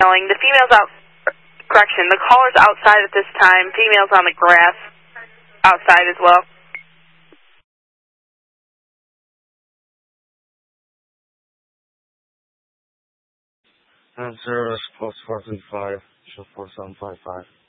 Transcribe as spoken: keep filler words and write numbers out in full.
Yelling. The female's out, correction, the caller's outside at this time. Female's on the grass outside as well. And service post four three five, show four seven five five.